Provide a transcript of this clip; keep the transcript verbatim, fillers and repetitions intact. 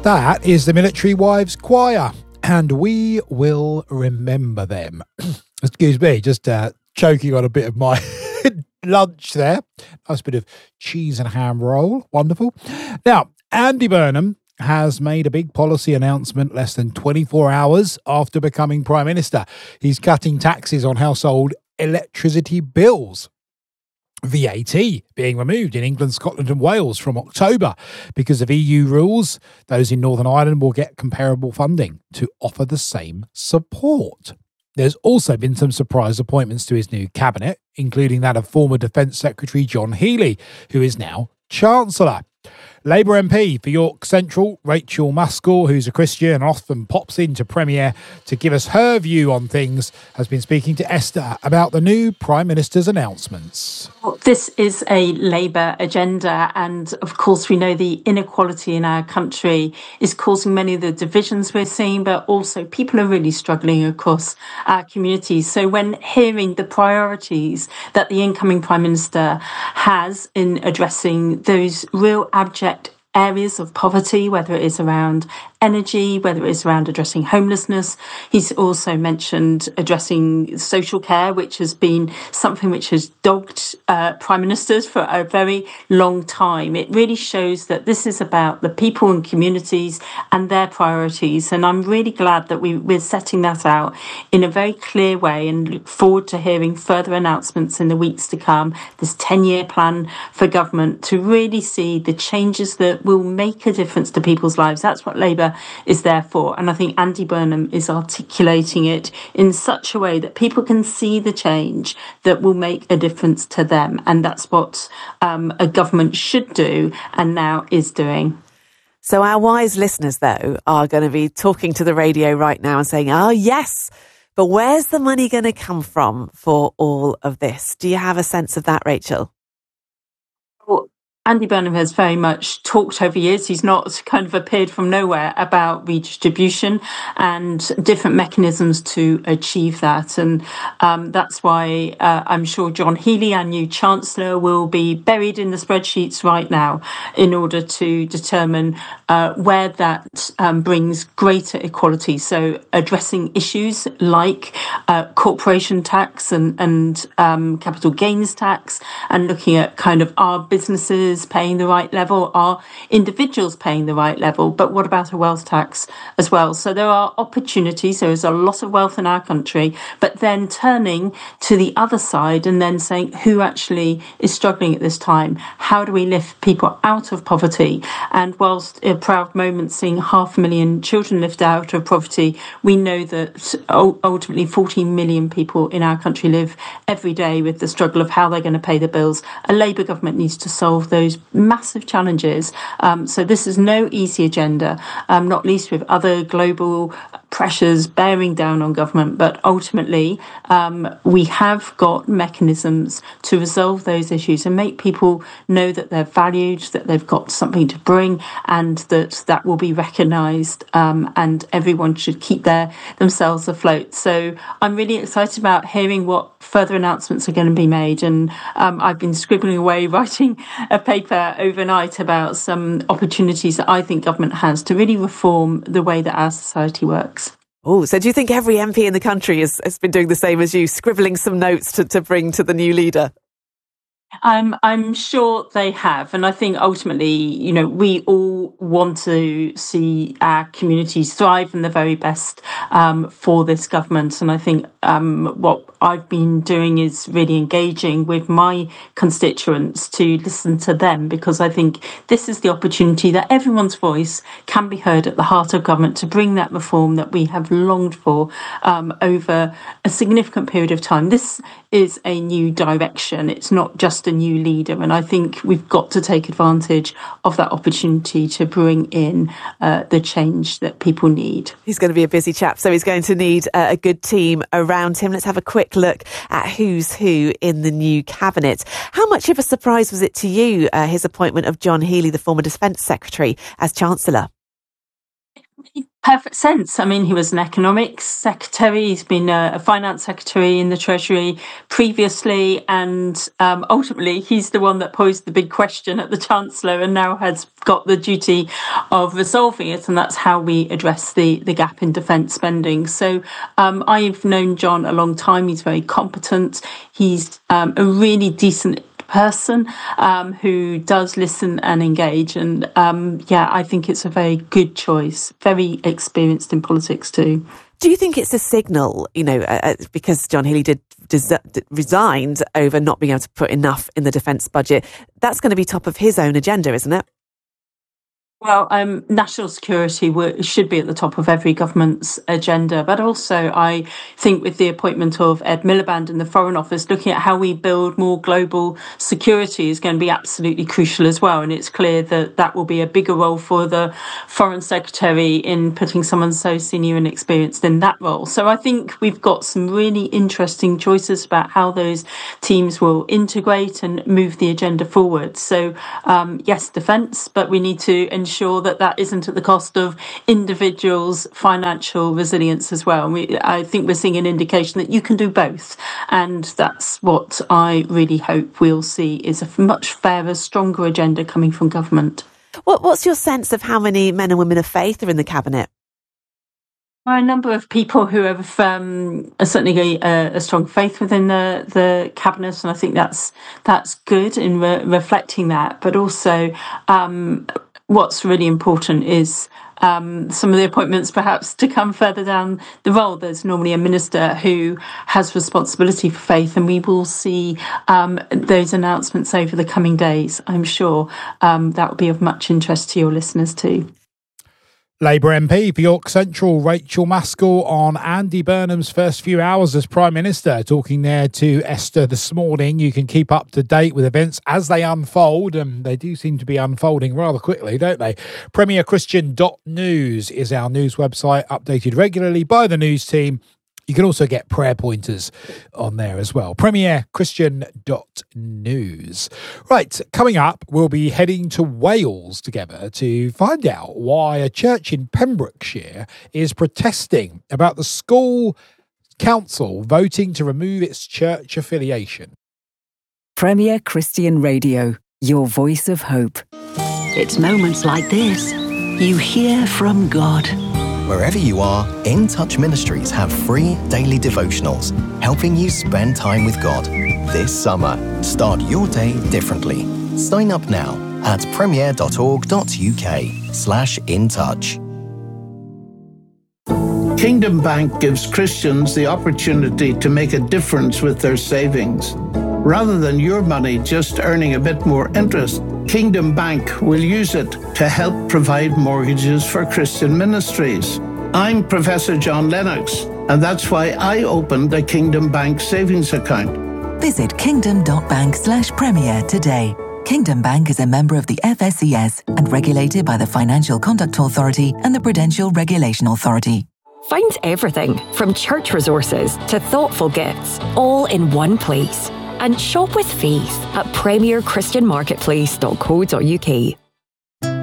That is the Military Wives Choir, and we will remember them. Excuse me, just uh, choking on a bit of my lunch there. Nice bit of cheese and ham roll. Wonderful. Now, Andy Burnham has made a big policy announcement less than twenty-four hours after becoming Prime Minister. He's cutting taxes on household electricity bills. V A T being removed in England, Scotland and Wales from October. Because of E U rules, those in Northern Ireland will get comparable funding to offer the same support. There's also been some surprise appointments to his new cabinet, including that of former Defence Secretary John Healey, who is now Chancellor. Labour M P for York Central, Rachel Muskell, who's a Christian and often pops into Premier to give us her view on things, has been speaking to Esther about the new Prime Minister's announcements. This is a Labour agenda, and of course we know the inequality in our country is causing many of the divisions we're seeing, but also people are really struggling across our communities. So when hearing the priorities that the incoming Prime Minister has in addressing those real abject areas of poverty, whether it is around energy, whether it is around addressing homelessness. He's also mentioned addressing social care, which has been something which has dogged uh, prime ministers for a very long time. It really shows that this is about the people and communities and their priorities. And I'm really glad that we, we're setting that out in a very clear way, and look forward to hearing further announcements in the weeks to come, this ten-year plan for government to really see the changes that will make a difference to people's lives. That's what Labour is there for. And I think Andy Burnham is articulating it in such a way that people can see the change that will make a difference to them. And that's what um, a government should do and now is doing. So our wise listeners, though, are going to be talking to the radio right now and saying, oh, yes, but where's the money going to come from for all of this? Do you have a sense of that, Rachel? Well, Andy Burnham has very much talked over years. He's not kind of appeared from nowhere about redistribution and different mechanisms to achieve that. And um, that's why uh, I'm sure John Healey, our new Chancellor, will be buried in the spreadsheets right now in order to determine uh, where that um, brings greater equality. So addressing issues like uh, corporation tax and, and um, capital gains tax, and looking at kind of our businesses paying the right level, are individuals paying the right level, but what about a wealth tax as well? So there are opportunities. There is a lot of wealth in our country, but then turning to the other side and then saying who actually is struggling at this time? How do we lift people out of poverty? And whilst a proud moment seeing half a million children lift out of poverty, we know that ultimately fourteen million people in our country live every day with the struggle of how they're going to pay the bills. A Labour government needs to solve those massive challenges. Um, so this is no easy agenda, um, not least with other global pressures bearing down on government. But ultimately, um, we have got mechanisms to resolve those issues and make people know that they're valued, that they've got something to bring, and that that will be recognised, um, and everyone should keep their themselves afloat. So I'm really excited about hearing what further announcements are going to be made. And um, I've been scribbling away, writing a paper overnight about some opportunities that I think government has to really reform the way that our society works. Oh, so do you think every M P in the country has, has been doing the same as you, scribbling some notes to, to bring to the new leader? Um, I'm sure they have. And I think ultimately, you know, we all want to see our communities thrive and the very best um, for this government. And I think um, what I've been doing is really engaging with my constituents to listen to them, because I think this is the opportunity that everyone's voice can be heard at the heart of government to bring that reform that we have longed for um, over a significant period of time. This is a new direction. It's not just a new leader. And I think we've got to take advantage of that opportunity to bring in uh, the change that people need. He's going to be a busy chap, so he's going to need uh, a good team around him. Let's have a quick look at who's who in the new cabinet. How much of a surprise was it to you, uh, his appointment of John Healey, the former Defence Secretary, as Chancellor? Perfect sense. I mean, he was an economics secretary. He's been a, a finance secretary in the Treasury previously. And um, ultimately, he's the one that posed the big question at the Chancellor and now has got the duty of resolving it. And that's how we address the, the gap in defence spending. So um, I've known John a long time. He's very competent. He's um, a really decent person um, who does listen and engage. And um, yeah, I think it's a very good choice. Very experienced in politics too. Do you think it's a signal, you know, uh, because John Healey did des- resigned over not being able to put enough in the defence budget? That's going to be top of his own agenda, isn't it? Well, um, national security w- should be at the top of every government's agenda. But also, I think with the appointment of Ed Miliband in the Foreign Office, looking at how we build more global security is going to be absolutely crucial as well. And it's clear that that will be a bigger role for the Foreign Secretary in putting someone so senior and experienced in that role. So I think we've got some really interesting choices about how those teams will integrate and move the agenda forward. So, um, yes, defence, but we need to ensure Sure that that isn't at the cost of individuals' financial resilience as well. We, I think we're seeing an indication that you can do both, and that's what I really hope we'll see is a much fairer, stronger agenda coming from government. What, what's your sense of how many men and women of faith are in the cabinet? Well, a number of people who have um, certainly a, a strong faith within the, the cabinet, and I think that's that's good in re- reflecting that. But also, um, what's really important is um, some of the appointments perhaps to come further down the road. There's normally a minister who has responsibility for faith, and we will see um, those announcements over the coming days. I'm sure um, that will be of much interest to your listeners too. Labour M P for York Central, Rachel Maskell, on Andy Burnham's first few hours as Prime Minister, talking there to Esther this morning. You can keep up to date with events as they unfold, and they do seem to be unfolding rather quickly, don't they? premier christian dot news is our news website, updated regularly by the news team. You can also get prayer pointers on there as well. premier christian dot news. Right, coming up, we'll be heading to Wales together to find out why a church in Pembrokeshire is protesting about the school council voting to remove its church affiliation. Premier Christian Radio, your voice of hope. It's moments like this you hear from God. Wherever you are, In Touch Ministries have free daily devotionals, helping you spend time with God. This summer, start your day differently. Sign up now at premier.org.uk slash in touch. Kingdom Bank gives Christians the opportunity to make a difference with their savings. Rather than your money just earning a bit more interest, Kingdom Bank will use it to help provide mortgages for Christian ministries. I'm Professor John Lennox, and that's why I opened a Kingdom Bank savings account. Visit kingdom.bank slash premier today. Kingdom Bank is a member of the F S C S and regulated by the Financial Conduct Authority and the Prudential Regulation Authority. Find everything from church resources to thoughtful gifts, all in one place. And shop with faith at premier christian marketplace dot co dot uk.